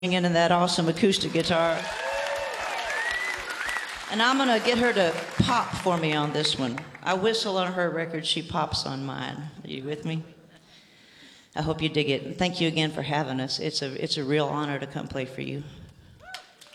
in that awesome acoustic guitar. And I'm gonna get her to pop for me on this one. I whistle on her record, she pops on mine. Are you with me? I hope you dig it. And thank you again for having us. It's a real honor to come play for you.